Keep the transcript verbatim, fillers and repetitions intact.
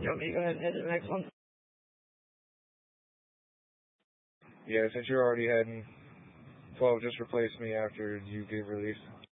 You want me to go ahead and head to the next one? Yeah, since you're already heading, twelve just replaced me after you get released.